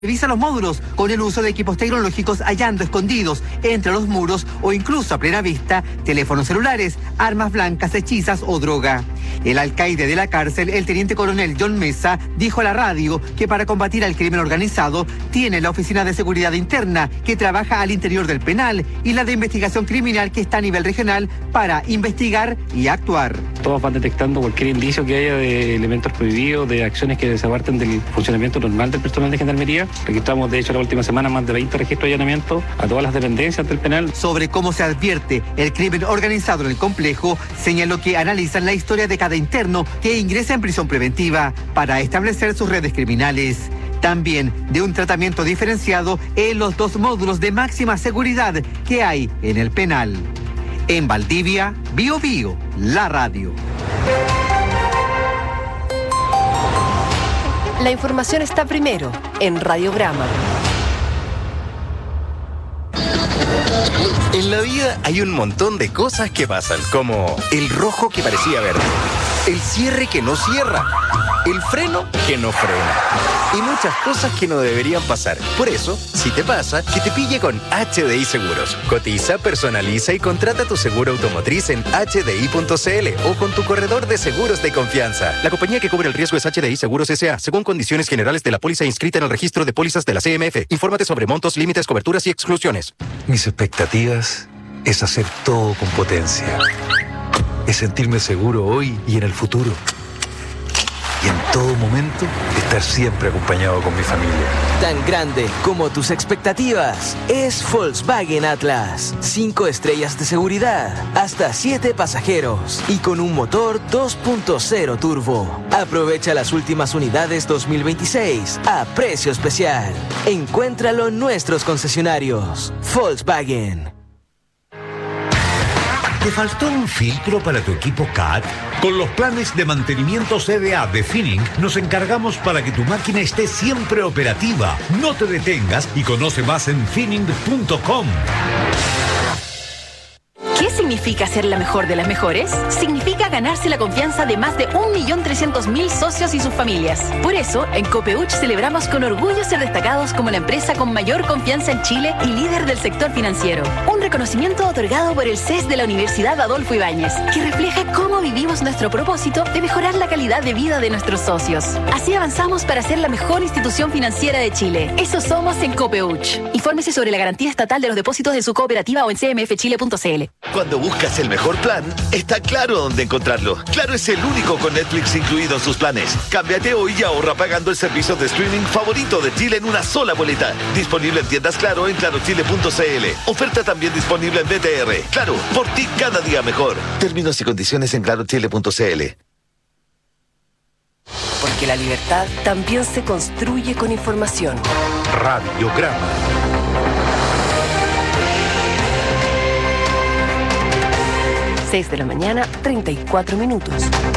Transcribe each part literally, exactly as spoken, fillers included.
Revisa los módulos con el uso de equipos tecnológicos hallando escondidos entre los muros o incluso a plena vista teléfonos celulares, armas blancas, hechizas o droga. El alcaide de la cárcel, el teniente coronel John Mesa, dijo a la radio que para combatir al crimen organizado tiene la Oficina de Seguridad Interna que trabaja al interior del penal y la de investigación criminal que está a nivel regional para investigar y actuar. Todos van detectando cualquier indicio que haya de elementos prohibidos, de acciones que desaparten del funcionamiento normal del personal de Gendarmería. Registramos, de hecho, la última semana más de veinte registros de allanamiento a todas las dependencias del penal. Sobre cómo se advierte el crimen organizado en el complejo, señaló que analizan la historia de cada interno que ingresa en prisión preventiva para establecer sus redes criminales. También de un tratamiento diferenciado en los dos módulos de máxima seguridad que hay en el penal. En Valdivia, Bio Bio, la radio. La información está primero en Radiograma. En la vida hay un montón de cosas que pasan, como el rojo que parecía verde, el cierre que no cierra, el freno que no frena y muchas cosas que no deberían pasar. Por eso, si te pasa, que te pille con H D I Seguros. Cotiza, personaliza y contrata tu seguro automotriz en H D I punto C L o con tu corredor de seguros de confianza. La compañía que cubre el riesgo es H D I Seguros S A, según condiciones generales de la póliza inscrita en el registro de pólizas de la C M F. Infórmate sobre montos, límites, coberturas y exclusiones. Mis expectativas es hacer todo con potencia. Es sentirme seguro hoy y en el futuro. Y en todo momento, estar siempre acompañado con mi familia. Tan grande como tus expectativas es Volkswagen Atlas. Cinco estrellas de seguridad, hasta siete pasajeros y con un motor dos punto cero turbo. Aprovecha las últimas unidades dos mil veintiséis a precio especial. Encuéntralo en nuestros concesionarios. Volkswagen. ¿Te faltó un filtro para tu equipo C A T? Con los planes de mantenimiento C D A de Finning nos encargamos para que tu máquina esté siempre operativa. No te detengas y conoce más en finning punto com. ¿Qué significa ser la mejor de las mejores? Significa ganarse la confianza de más de un millón trescientos mil socios y sus familias. Por eso, en Copeuch celebramos con orgullo ser destacados como la empresa con mayor confianza en Chile y líder del sector financiero. Un reconocimiento otorgado por el C E S de la Universidad Adolfo Ibáñez, que refleja cómo vivimos nuestro propósito de mejorar la calidad de vida de nuestros socios. Así avanzamos para ser la mejor institución financiera de Chile. Eso somos en Copeuch. Infórmese sobre la garantía estatal de los depósitos de su cooperativa o en c m f chile punto c l. Cuando buscas el mejor plan, está claro dónde encontrarlo. Claro es el único con Netflix incluido en sus planes. Cámbiate hoy y ahorra pagando el servicio de streaming favorito de Chile en una sola boleta. Disponible en tiendas Claro en claro chile punto c l. Oferta también disponible en B T R. Claro, por ti cada día mejor. Términos y condiciones en claro chile punto c l. Porque la libertad también se construye con información. Radiograma. seis de la mañana, treinta y cuatro minutos.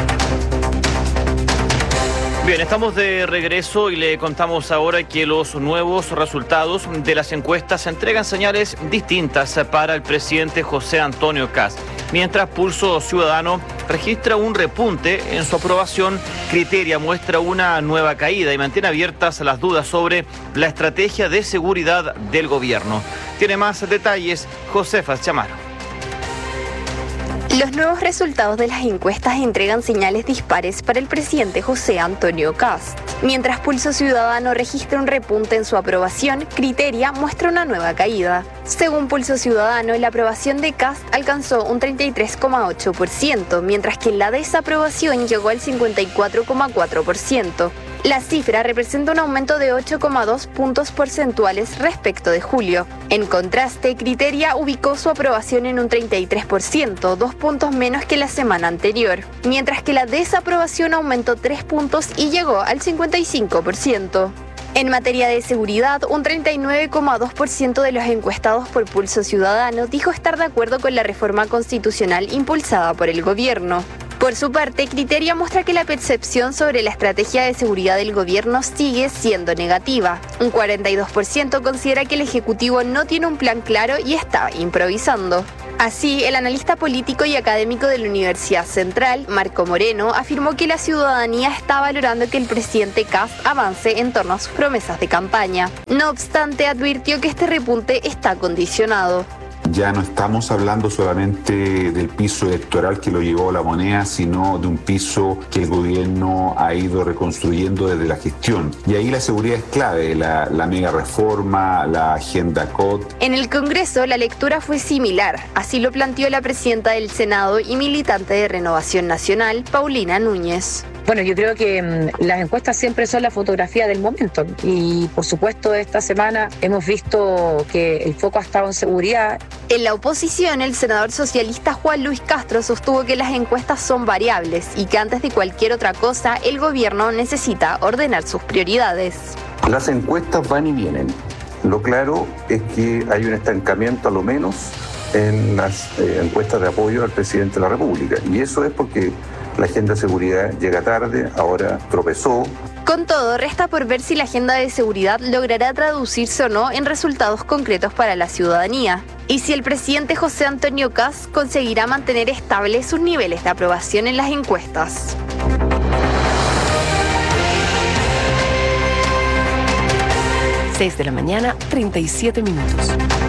Bien, estamos de regreso y le contamos ahora que los nuevos resultados de las encuestas entregan señales distintas para el presidente José Antonio Kast. Mientras Pulso Ciudadano registra un repunte en su aprobación, Criteria muestra una nueva caída y mantiene abiertas las dudas sobre la estrategia de seguridad del gobierno. Tiene más detalles Josefa Chamaro. Los nuevos resultados de las encuestas entregan señales dispares para el presidente José Antonio Kast. Mientras Pulso Ciudadano registra un repunte en su aprobación, Criteria muestra una nueva caída. Según Pulso Ciudadano, la aprobación de Kast alcanzó un treinta y tres coma ocho por ciento, mientras que la desaprobación llegó al cincuenta y cuatro coma cuatro por ciento. La cifra representa un aumento de ocho coma dos puntos porcentuales respecto de julio. En contraste, Criteria ubicó su aprobación en un treinta y tres por ciento, dos puntos menos que la semana anterior, mientras que la desaprobación aumentó tres puntos y llegó al cincuenta y cinco por ciento. En materia de seguridad, un treinta y nueve coma dos por ciento de los encuestados por Pulso Ciudadano dijo estar de acuerdo con la reforma constitucional impulsada por el gobierno. Por su parte, Criteria muestra que la percepción sobre la estrategia de seguridad del gobierno sigue siendo negativa. Un cuarenta y dos por ciento considera que el Ejecutivo no tiene un plan claro y está improvisando. Así, el analista político y académico de la Universidad Central, Marco Moreno, afirmó que la ciudadanía está valorando que el presidente Kast avance en torno a sus promesas de campaña. No obstante, advirtió que este repunte está condicionado. Ya no estamos hablando solamente del piso electoral que lo llevó La Moneda, sino de un piso que el gobierno ha ido reconstruyendo desde la gestión. Y ahí la seguridad es clave, la, la mega reforma, la agenda C O T. En el Congreso la lectura fue similar, así lo planteó la presidenta del Senado y militante de Renovación Nacional, Paulina Núñez. Bueno, yo creo que mmm, las encuestas siempre son la fotografía del momento y por supuesto esta semana hemos visto que el foco ha estado en seguridad. En la oposición, el senador socialista Juan Luis Castro sostuvo que las encuestas son variables y que antes de cualquier otra cosa el gobierno necesita ordenar sus prioridades. Las encuestas van y vienen. Lo claro es que hay un estancamiento a lo menos en las eh, encuestas de apoyo al presidente de la República y eso es porque la agenda de seguridad llega tarde, ahora tropezó. Con todo, resta por ver si la agenda de seguridad logrará traducirse o no en resultados concretos para la ciudadanía. Y si el presidente José Antonio Kast conseguirá mantener estables sus niveles de aprobación en las encuestas. seis de la mañana, treinta y siete minutos.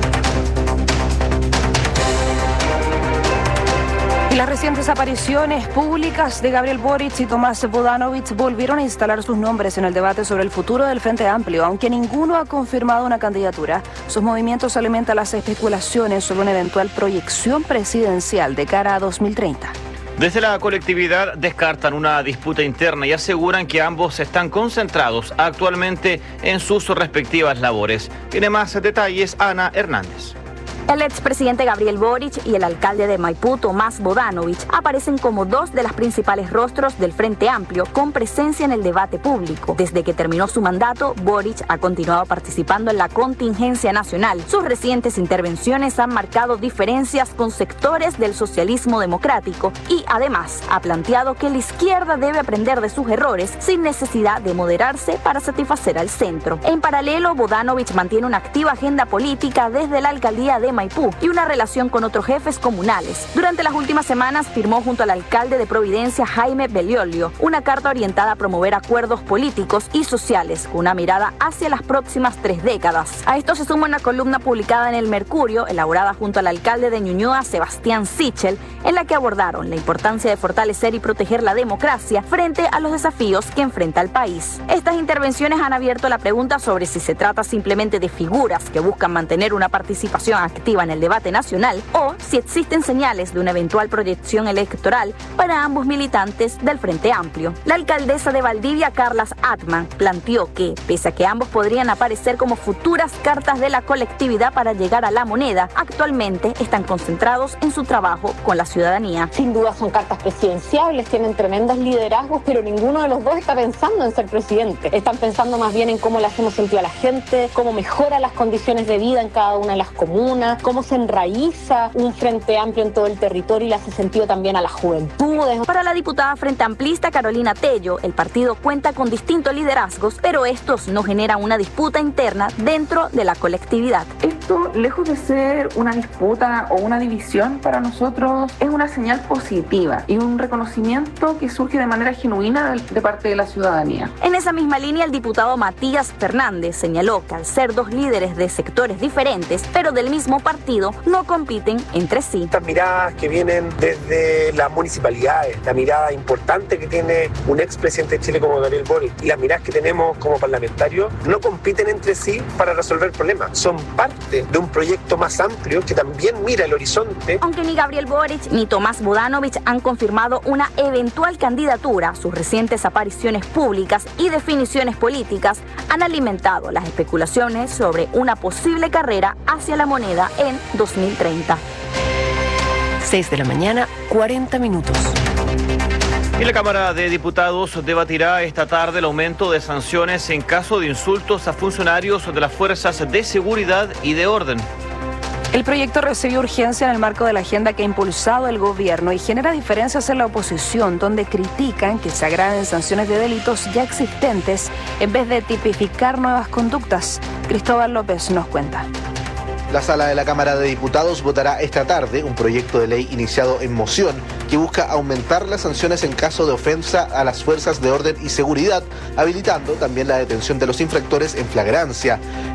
Las recientes apariciones públicas de Gabriel Boric y Tomás Bodanovich volvieron a instalar sus nombres en el debate sobre el futuro del Frente Amplio. Aunque ninguno ha confirmado una candidatura, sus movimientos alimentan las especulaciones sobre una eventual proyección presidencial de cara a dos mil treinta. Desde la colectividad descartan una disputa interna y aseguran que ambos están concentrados actualmente en sus respectivas labores. Tiene más detalles Ana Hernández. El expresidente Gabriel Boric y el alcalde de Maipú, Tomás Bodanovich, aparecen como dos de los principales rostros del Frente Amplio con presencia en el debate público. Desde que terminó su mandato, Boric ha continuado participando en la contingencia nacional. Sus recientes intervenciones han marcado diferencias con sectores del socialismo democrático y, además, ha planteado que la izquierda debe aprender de sus errores sin necesidad de moderarse para satisfacer al centro. En paralelo, Bodanovich mantiene una activa agenda política desde la alcaldía de Maipú y una relación con otros jefes comunales. Durante las últimas semanas firmó junto al alcalde de Providencia, Jaime Belliolio, una carta orientada a promover acuerdos políticos y sociales con una mirada hacia las próximas tres décadas. A esto se suma una columna publicada en El Mercurio, elaborada junto al alcalde de Ñuñoa, Sebastián Sichel, en la que abordaron la importancia de fortalecer y proteger la democracia frente a los desafíos que enfrenta el país. Estas intervenciones han abierto la pregunta sobre si se trata simplemente de figuras que buscan mantener una participación activa en el debate nacional o si existen señales de una eventual proyección electoral para ambos militantes del Frente Amplio. La alcaldesa de Valdivia, Carlas Atman, planteó que, pese a que ambos podrían aparecer como futuras cartas de la colectividad para llegar a La Moneda, actualmente están concentrados en su trabajo con la ciudadanía. Sin duda son cartas presidenciables, tienen tremendos liderazgos, pero ninguno de los dos está pensando en ser presidente. Están pensando más bien en cómo le hacemos sentir a la gente, cómo mejora las condiciones de vida en cada una de las comunas, cómo se enraiza un Frente Amplio en todo el territorio y le hace sentido también a las juventudes. Para la diputada frente amplista Carolina Tello, el partido cuenta con distintos liderazgos, pero estos no generan una disputa interna dentro de la colectividad. Esto, lejos de ser una disputa o una división, para nosotros es una señal positiva y un reconocimiento que surge de manera genuina de parte de la ciudadanía. En esa misma línea, el diputado Matías Fernández señaló que al ser dos líderes de sectores diferentes, pero del mismo partido, no compiten entre sí. Estas miradas que vienen desde las municipalidades, la mirada importante que tiene un expresidente de Chile como Gabriel Boric y las miradas que tenemos como parlamentarios, no compiten entre sí para resolver problemas. Son parte de un proyecto más amplio que también mira el horizonte. Aunque ni Gabriel Boric ni Tomás Bodanovich han confirmado una eventual candidatura, sus recientes apariciones públicas y definiciones políticas han alimentado las especulaciones sobre una posible carrera hacia La Moneda en dos mil treinta. seis de la mañana, cuarenta minutos. Y la Cámara de Diputados debatirá esta tarde el aumento de sanciones en caso de insultos a funcionarios de las fuerzas de seguridad y de orden. El proyecto recibió urgencia en el marco de la agenda que ha impulsado el gobierno y genera diferencias en la oposición, donde critican que se agraven sanciones de delitos ya existentes en vez de tipificar nuevas conductas. Cristóbal López nos cuenta. La sala de la Cámara de Diputados votará esta tarde un proyecto de ley iniciado en moción que busca aumentar las sanciones en caso de ofensa a las fuerzas de orden y seguridad, habilitando también la detención de los infractores en flagrancia.